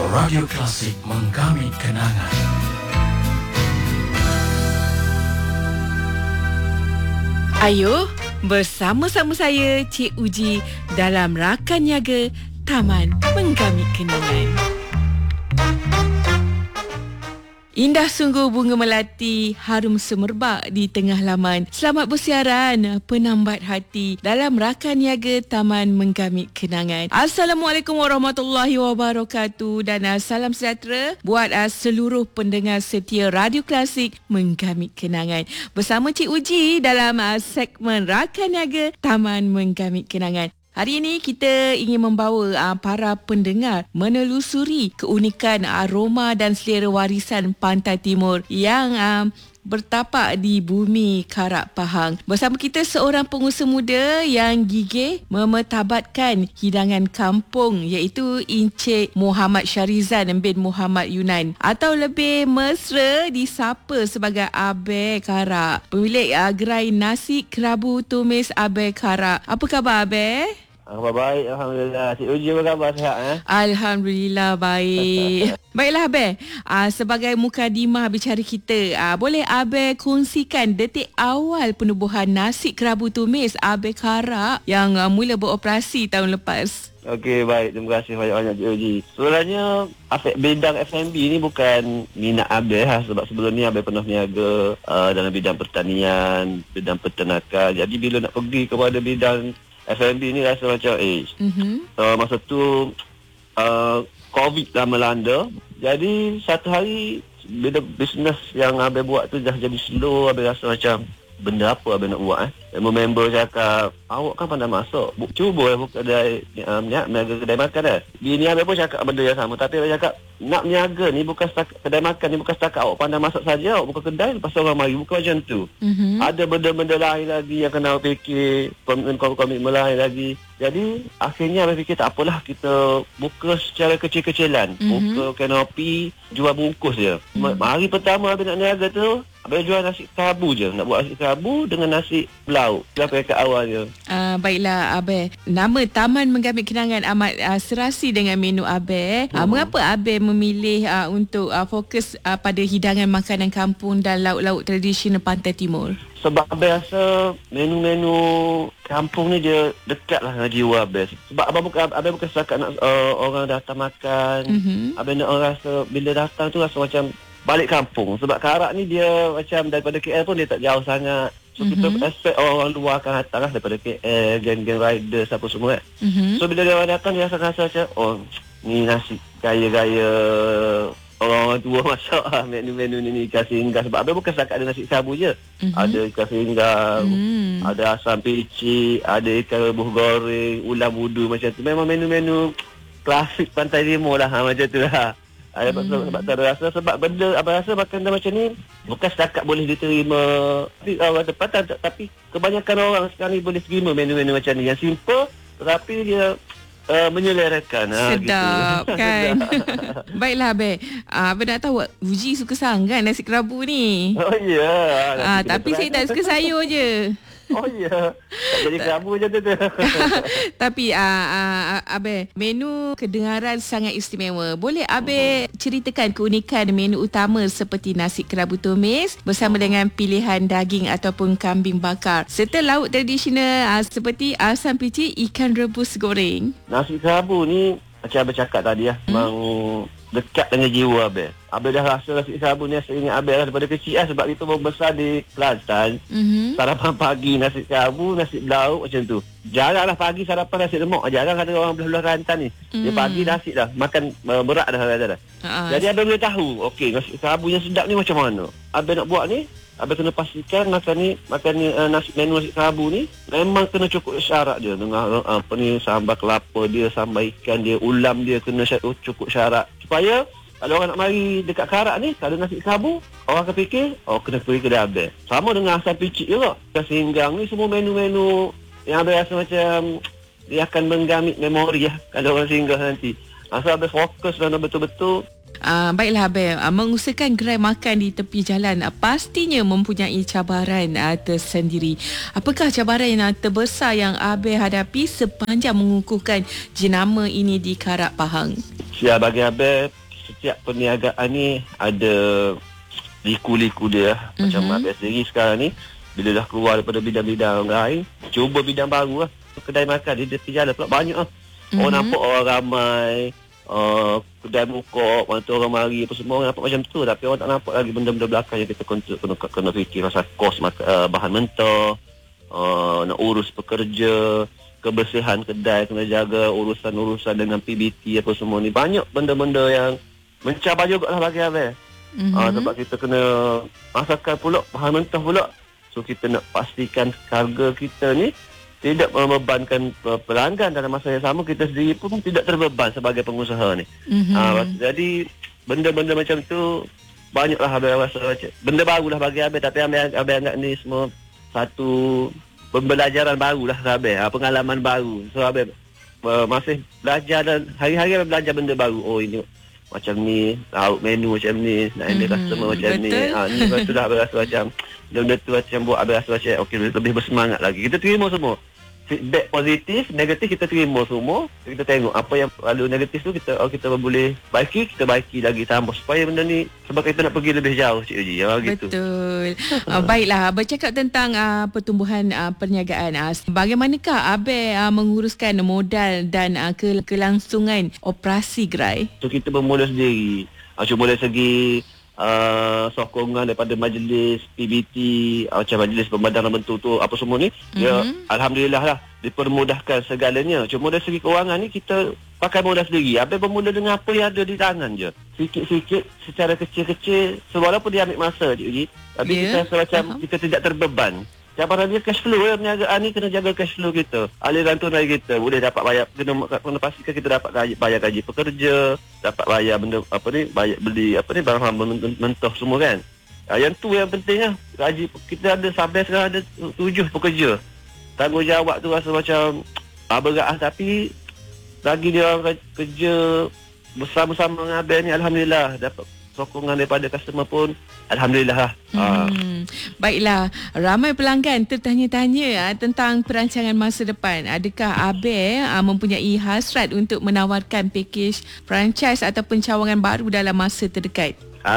Radio Klasik menggamit kenangan. Ayo, bersama-sama saya, Cik Uji, dalam Rakan Niaga Taman Menggamit Kenangan. Indah sungguh bunga melati, harum semerbak di tengah laman. Selamat bersiaran, penambat hati dalam Rakan Niaga Taman Menggamit Kenangan. Assalamualaikum warahmatullahi wabarakatuh dan salam sejahtera buat seluruh pendengar setia Radio Klasik Menggamit Kenangan. Bersama Cik Uji dalam segmen Rakan Niaga Taman Menggamit Kenangan. Hari ini kita ingin membawa para pendengar menelusuri keunikan aroma dan selera warisan Pantai Timur yang bertapak di bumi Karak Pahang. Bersama kita seorang pengusaha muda yang gigih memetabatkan hidangan kampung, iaitu Encik Muhammad Syarizan bin Muhammad Yunan, atau lebih mesra disapa sebagai Abe Karak, pemilik gerai nasi kerabu tumis Abe Karak. Apa khabar, Abe? Khabar baik, Alhamdulillah. Cik Uji apa khabar, sihat? Alhamdulillah baik. Baiklah, Abe, sebagai mukadimah bicara kita, boleh Abe kongsikan detik awal penubuhan nasi kerabu tumis Abe Karak yang mula beroperasi tahun lepas? Okey, baik. Terima kasih banyak-banyak, Cik Uji. Sebenarnya, bidang F&B ni bukan minat Abe sebab sebelum ni Abe pernah niaga dalam bidang pertanian, bidang peternakan. Jadi bila nak pergi kepada bidang F&B ni rasa macam masa tu COVID dah melanda. Jadi satu hari bila bisnes yang Abe buat tu dah jadi slow, Abe rasa macam benda apa Abe nak buat. Member cakap, awak kan pandai masak, cuba buka kedai kedai makan . Bini Abe pun cakap benda yang sama. Tapi Abe cakap, nak berniaga ni bukan setakat kedai makan ni, bukan setakat awak pandai masak saja, awak buka kedai lepas orang mari, bukan macam tu. Ada benda-benda lain lagi yang kena fikir, komitmen lain lagi. Jadi akhirnya Abe fikir tak apalah, kita buka secara kecil-kecilan. Buka kanopi, jual bungkus je. Hari pertama Abe nak niaga tu, Abe jual nasi kerabu je. Nak buat nasi kerabu dengan nasi lauk. Itulah peringkat awalnya. Baiklah, Abe. Nama Taman Menggamit Kenangan amat serasi dengan menu Abe. Mengapa Abe memilih untuk fokus pada hidangan makanan kampung dan lauk-lauk tradisional Pantai Timur? Sebab Abe rasa menu-menu kampung ni dia dekat lah dengan jiwa Abe. Sebab Abe bukan setakat nak orang datang makan. Abe nak orang rasa bila datang tu rasa macam balik kampung. Sebab Karak ni dia macam daripada KL pun dia tak jauh sangat. So kita expect orang luar akan datang lah daripada KL, geng-geng rider apa semua . So bila dia orang datang dia rasa macam ni nasi gaya-gaya orang tua masak lah, menu-menu ni ikan singgang. Sebab Abe bukan setakat ada nasi sabu je. Ada ikan singgang, ada asam picik, ada ikan rebus goreng, ulam wudu macam tu. Memang menu-menu klasik Pantai Timur lah, macam tu lah. Sebab tak ada rasa, sebab benda Abang rasa makanan macam ni bukan setakat boleh diterima orang tempatan, tapi kebanyakan orang sekarang ni boleh terima menu-menu macam ni yang simple tetapi dia menyelerakan. Sedap gitu. kan. Baiklah, Abe, Abe nak tahu Uji suka sangat nasi kerabu ni. Oh ya. Tapi saya tak suka sayur je. Oh ya. Tak jadi kerabu je tu. Tapi Abe, menu kedengaran sangat istimewa. Boleh Abe ceritakan keunikan menu utama seperti nasi kerabu tumis bersama dengan pilihan daging ataupun kambing bakar serta lauk tradisional seperti asam picik, ikan rebus goreng. Nasi kerabu ni macam Abe cakap tadi memang dekat dengan jiwa Abe. Abe dah rasa nasi kerabu ni seingat Abe lah daripada kecil sebab kita membesar di Kelantan. Sarapan pagi nasi kerabu, nasi lauk macam tu. Jaranglah pagi sarapan nasi lemak. Jarang ada orang belah-belah Kelantan ni. Dia pagi nasi dah, makan berat dah. Jadi Abe boleh tahu, okey, nasi kerabu yang sedap ni macam mana. Abe nak buat ni, Abe kena pastikan makan nasi menu nasi kerabu ni memang kena cukup syarat dia dengan sambal kelapa dia, sambal ikan dia, ulam dia kena cukup syarat supaya kalau orang nak mari dekat Karak ni, kalau nasi kerabu, orang akan fikir, kena pergi kedai Abe. Sama dengan asam picik juga. Ikan singgang ni semua menu-menu yang Abe rasa macam dia akan menggamit memori kalau orang singgah nanti. Asal Abe fokus dan betul-betul. Baiklah, Abe, mengusahakan gerai makan di tepi jalan pastinya mempunyai cabaran tersendiri. Apakah cabaran yang terbesar yang Abe hadapi sepanjang mengukuhkan jenama ini di Karak Pahang? Bagi Abel, setiap perniagaan ni ada liku-liku dia. Macam Abel sendiri sekarang ni, bila dah keluar daripada bidang-bidang lain, cuba bidang baru lah. Kedai makan di tepi jalan pula banyak lah. Orang nampak orang ramai, kedai mukok, mana tu orang mari apa semua, orang nampak macam tu. Tapi orang tak nampak lagi benda-benda belakang yang kita kena fikir. Pasal kos bahan mentah, nak urus pekerja, kebersihan kedai, kena jaga urusan-urusan dengan PBT apa semua ni. Banyak benda-benda yang mencabar juga lah bagi Abel. Sebab kita kena masakan pula, bahan mentah pula. So kita nak pastikan harga kita ni tidak membebankan pelanggan. Dalam masa yang sama kita sendiri pun tidak terbeban sebagai pengusaha ni. Jadi benda-benda macam tu banyaklah Abel rasa macam benda barulah bagi Abel. Tapi Abel anggap ni semua satu pembelajaran barulah Abel, pengalaman baru. So Abel masih belajar dan hari-hari Abel belajar benda baru. Oh ini macam ni, lauk menu macam ni, nak handle customer macam ni. Ni betul dah Abel rasa macam benda tu macam buat Abel rasa macam okey, lebih bersemangat lagi. Kita terima semua feedback positif, negatif kita terima semua. Kita tengok apa yang lalu negatif tu kita boleh baiki, kita baiki lagi tambah supaya benda ni sebab kita nak pergi lebih jauh Cik Uji. Gitu. Betul. Baiklah, bercakap tentang pertumbuhan perniagaan. Bagaimanakah Abel menguruskan modal dan kelangsungan operasi gerai? So kita bermula sendiri. Cuma dari segi sokongan daripada majlis PBT, macam majlis pembadangan bentuk tu apa semua ni, ya alhamdulillah lah dipermudahkan segalanya. Cuma dari segi kewangan ni kita pakai modal sendiri. Abel bermula dengan apa yang ada di tangan je, sikit-sikit secara kecil-kecil, walaupun dia ambil masa Cik Uji, tapi kita rasa macam kita tidak terbeban. Cabaran dia cash flow. Perniagaan ni kena jaga cash flow kita, aliran tunai kita boleh dapat bayar, kena pastikan kita dapat bayar gaji pekerja, dapat bayar benda bayar beli barang mentah semua kan. Yang tu yang penting lah. Gaji kita ada sampai sekarang ada 7 pekerja. Tanggungjawab tu rasa macam berat, tapi lagi dia orang kerja bersama-sama dengan Abel ni, alhamdulillah dapat sokongan daripada customer pun, alhamdulillah lah. Baiklah, ramai pelanggan tertanya-tanya tentang perancangan masa depan. Adakah Abel mempunyai hasrat untuk menawarkan pakej franchise ataupun cawangan baru dalam masa terdekat?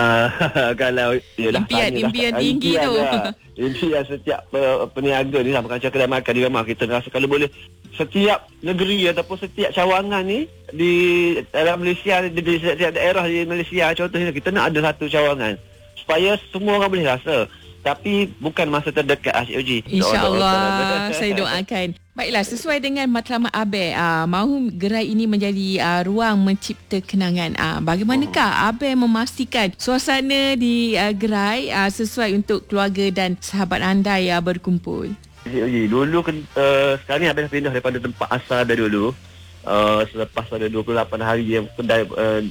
Kalau impian tinggi tu. Impian setiap peniaga ni sama macam kedai makan di rumah, kita rasa kalau boleh setiap negeri ataupun setiap cawangan ni di dalam Malaysia, di setiap daerah di Malaysia contohnya, kita nak ada satu cawangan supaya semua orang boleh rasa. Tapi bukan masa terdekat Cik Uji. InsyaAllah, saya doakan. Baiklah, sesuai dengan matlamat Abel, mahu gerai ini menjadi ruang mencipta kenangan. Bagaimanakah Abel memastikan suasana di gerai sesuai untuk keluarga dan sahabat anda yang berkumpul? Cik Uji, dulu sekarang ni Abel pindah daripada tempat asal Abel dulu. Selepas ada 28 hari yang kedai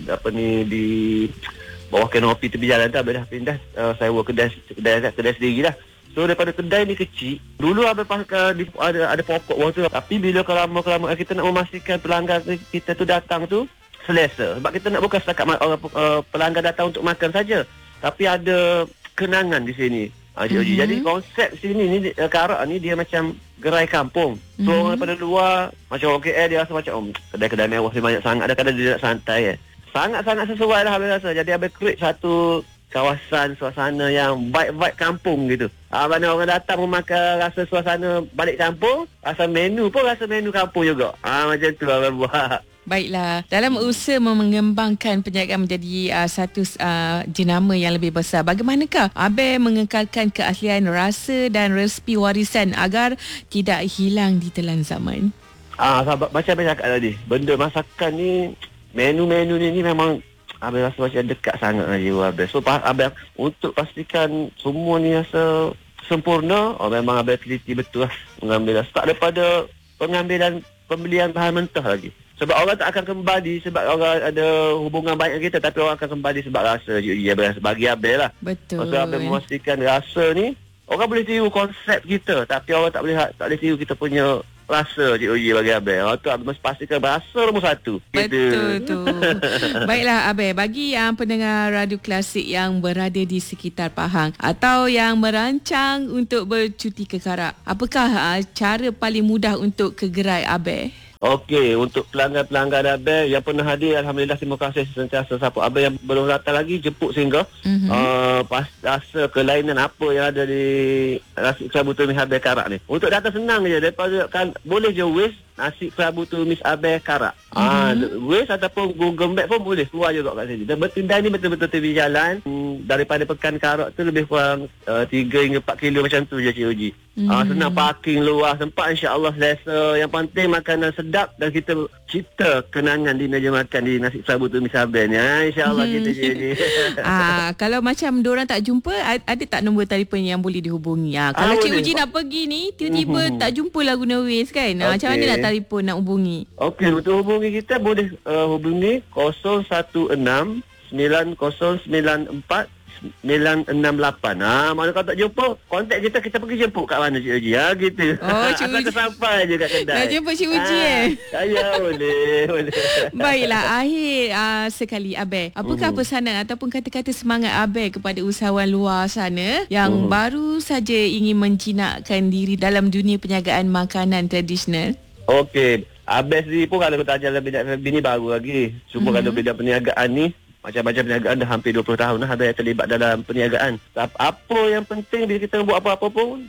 di bawah kanopi tepi jalan tu, Abel dah pindah sewa kedai sendiri lah. So daripada kedai ni kecil, dulu Abel ada pokok bawah tu. Tapi bila kelama kita nak memastikan pelanggan kita tu datang tu selesa. Sebab kita nak bukan setakat pelanggan datang untuk makan saja, tapi ada kenangan di sini. Jadi konsep sini ni Karak ni dia macam gerai kampung. So orang daripada luar macam orang KL dia rasa macam kedai-kedai mewah ni banyak sangat, ada kadang dia nak santai sangat-sangat sesuai lah Abel rasa. Jadi Abel create satu kawasan suasana yang vibe kampung gitu. Mana orang datang memakan rasa suasana balik kampung, rasa menu pun rasa menu kampung juga. Macam tu Abel buat. Baiklah, dalam usaha mengembangkan perniagaan menjadi satu jenama yang lebih besar, bagaimanakah Abel mengekalkan keaslian rasa dan resipi warisan agar tidak hilang di telan zaman? Sahabat, macam Abel cakap tadi, benda masakan ni, menu-menu ni memang Abel rasa macam dekat sangat dengan jiwa Abel. So Abel untuk pastikan semua ni rasa sempurna, memang Abel teliti betul lah mengambil. Start daripada pembelian bahan mentah lagi. Sebab orang tak akan kembali sebab orang ada hubungan baik dengan kita, tapi orang akan kembali sebab rasa. Bagi Abel lah. Betul. Maksud Abel memastikan rasa ni, orang boleh tiru konsep kita, tapi orang tak boleh tiru kita punya rasa. Bagi Abel, orang tu Abel mesti pastikan rasa nombor satu. Betul tu. Baiklah Abel, bagi pendengar Radio Klasik yang berada di sekitar Pahang atau yang merancang untuk bercuti ke Karak, apakah cara paling mudah untuk ke gerai Abel? Okey, untuk pelanggan-pelanggan Abel yang pernah hadir, Alhamdulillah, terima kasih sentiasa support. Abel yang belum datang lagi, jemput sehingga rasa kelainan apa yang ada di nasi kerabu tumis Abel Karak ni. Untuk datang senang je, daripada kan boleh je Waze nasi kerabu tumis Abel Karak. Waze ataupun Google Map pun boleh keluar juga kat sini. Dan kedai ni betul-betul tepi jalan. Daripada Pekan Karak tu lebih kurang 3 hingga 4 kilo macam tu je, Cik Uji. Senang parking luas, tempat insya-Allah selesa. Yang penting makanan sedap dan kita cipta kenangan di meja makan di nasi kerabu tumis Abel ni. Insya-Allah kita je. Kalau macam diorang tak jumpa, ada tak nombor telefon yang boleh dihubungi? Kalau Cik Uji nak pergi ni, tiba-tiba tak jumpa lah guna Waze kan. Macam mana nak telefon, nak hubungi? Okey, untuk hubungi kita boleh hubungi 016 9094 968. Mana kalau tak jumpa, kontak kita pergi jemput kat mana, Cik Uji. Gitu. Cik Uji sampai je kat kedai. Nak jemput Cik Uji Ya, boleh. Baiklah, akhir sekali Abel, apakah pesanan ataupun kata-kata semangat Abel kepada usahawan luar sana yang baru saja ingin menjinakkan diri dalam dunia perniagaan makanan tradisional? Okey, Abel sendiri pun kalau kita ajar bidang F&B ni baru lagi. Cuma kalau bidang perniagaan ni, macam-macam perniagaan dah hampir 20 tahun dah ada yang terlibat dalam perniagaan. Apa yang penting bila kita buat apa-apa pun,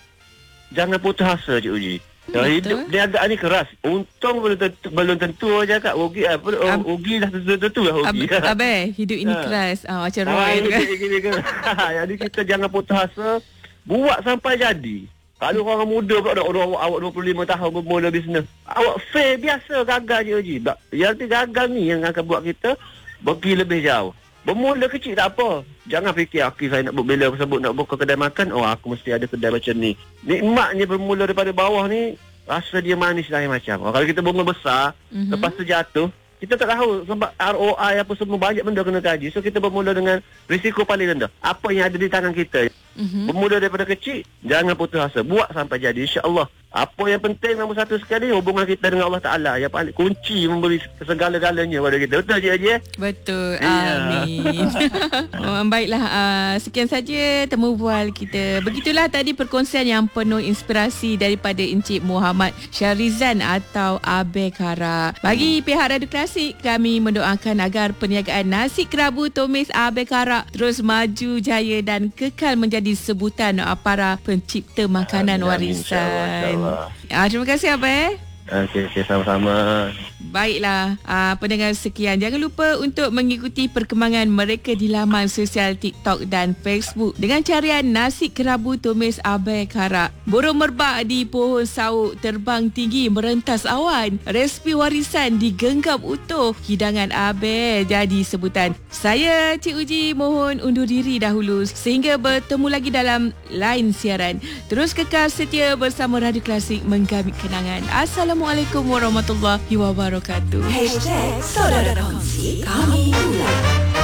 jangan putus asa, Cik Uji. Hidup perniagaan ni keras. Untung belum tentu aja kat rugi. Rugi dah tentu lah rugi. Abel, hidup ini keras. Macam Roy tu kan. Jadi kita jangan putus asa. Buat sampai jadi. Kalau orang muda pula awak 25 tahun bermula bisnes, awak fail biasa, gagal, Cik Uji. Yang gagal ni yang akan buat kita pergi lebih jauh. Bermula kecil tak apa. Jangan fikir, saya nak bila sebut nak buka kedai makan, aku mesti ada kedai macam ni. Nikmatnya bermula daripada bawah ni, rasa dia manis lain macam. Kalau kita bermula besar, lepas tu jatuh, kita tak tahu sebab ROI apa semua, banyak benda kena kaji. So kita bermula dengan risiko paling rendah. Apa yang ada di tangan kita. Bermula daripada kecil, jangan putus asa. Buat sampai jadi, insya-Allah. Apa yang penting nombor satu sekali, hubungan kita dengan Allah Ta'ala. Yang paling kunci memberi segala-galanya pada kita. Betul, Cik Haji? Betul. Amin. Baiklah, sekian saja temu bual kita. Begitulah tadi perkongsian yang penuh inspirasi daripada Encik Muhammad Syarizan atau Abel Karak. Bagi pihak Radio Klasik, kami mendoakan agar perniagaan nasi kerabu tumis Abel Karak terus maju jaya dan kekal menjadi sebutan para pencipta makanan warisan. Terima kasih Abel. Okey, sama-sama. Baiklah, pendengar sekian, jangan lupa untuk mengikuti perkembangan mereka di laman sosial TikTok dan Facebook dengan carian nasi kerabu tumis Abel Karak. Burung merbak di pohon sauk terbang tinggi merentas awan. Resipi warisan digenggam utuh. Hidangan Abel jadi sebutan. Saya Cik Uji mohon undur diri dahulu sehingga bertemu lagi dalam lain siaran. Terus kekal setia bersama Radio Klasik menggamit kenangan. Assalamualaikum warahmatullahi wabarakatuh. #Saudara Kongsi Kami Ulang.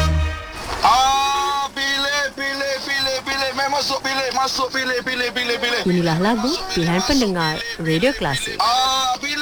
Pilih. Masuk pilih. Inilah lagu pilihan pendengar Radio Klasik. Pilih.